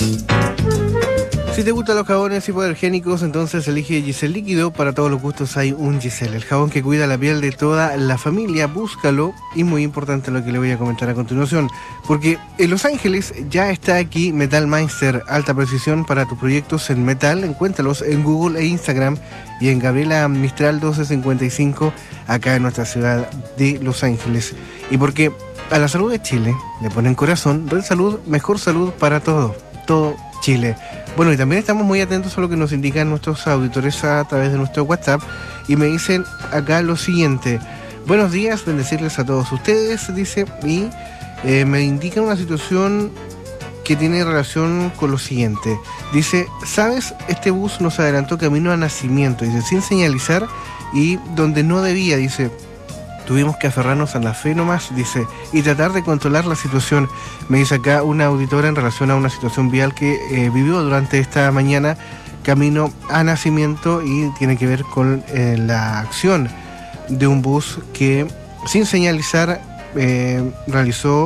Si te gustan los jabones hipoalergénicos, entonces elige Giselle Líquido. Para todos los gustos hay un Giselle, el jabón que cuida la piel de toda la familia. Búscalo. Y muy importante lo que le voy a comentar a continuación, porque en Los Ángeles ya está aquí Metalmeister, alta precisión para tus proyectos en metal. Encuéntralos en Google e Instagram y en Gabriela Mistral 1255, acá en nuestra ciudad de Los Ángeles. Y porque a la salud de Chile le ponen corazón, Red Salud, mejor salud para todo Chile. Bueno, y también estamos muy atentos a lo que nos indican nuestros auditores a través de nuestro WhatsApp, y me dicen acá lo siguiente: buenos días, bendecirles a todos ustedes, dice, y me indican una situación que tiene relación con lo siguiente. Dice, ¿sabes? Este bus nos adelantó camino a Nacimiento, dice, sin señalizar, y donde no debía, dice, tuvimos que aferrarnos a la fe nomás, dice, y tratar de controlar la situación. Me dice acá una auditora en relación a una situación vial que vivió durante esta mañana camino a Nacimiento, y tiene que ver con la acción de un bus que sin señalizar realizó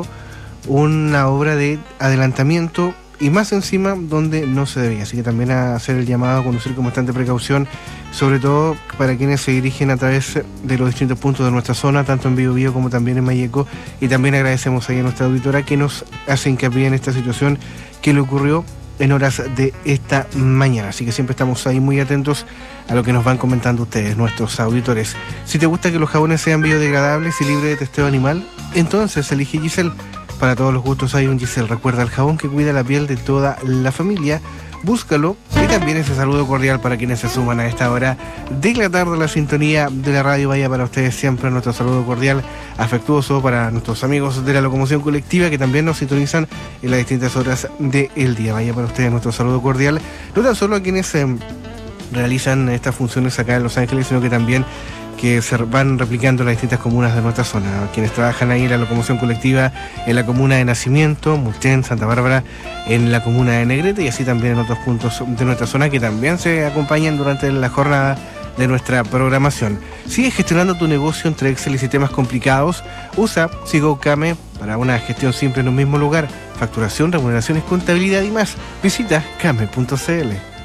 una obra de adelantamiento, y más encima donde no se debía. Así que también a hacer el llamado a conducir con bastante precaución, sobre todo para quienes se dirigen a través de los distintos puntos de nuestra zona, tanto en Biobío como también en Malleco. Y también agradecemos ahí a nuestra auditora que nos hace hincapié en esta situación que le ocurrió en horas de esta mañana. Así que siempre estamos ahí muy atentos a lo que nos van comentando ustedes, nuestros auditores. Si te gusta que los jabones sean biodegradables y libres de testeo animal, entonces elige Giselle. Para todos los gustos hay un Giselle. Recuerda, el jabón que cuida la piel de toda la familia. Búscalo. Y también ese saludo cordial para quienes se suman a esta hora de la tarde. La sintonía de la radio, vaya para ustedes siempre nuestro saludo cordial, afectuoso para nuestros amigos de la locomoción colectiva que también nos sintonizan en las distintas horas del día. Vaya para ustedes nuestro saludo cordial, no tan solo a quienes realizan estas funciones acá en Los Ángeles, sino que también que se van replicando en las distintas comunas de nuestra zona. Quienes trabajan ahí en la locomoción colectiva en la comuna de Nacimiento, Mulchen, Santa Bárbara, en la comuna de Negrete, y así también en otros puntos de nuestra zona que también se acompañan durante la jornada de nuestra programación. Sigue gestionando tu negocio entre Excel y sistemas complicados. Usa SigoCame para una gestión simple en un mismo lugar. Facturación, remuneraciones, contabilidad y más. Visita came.cl.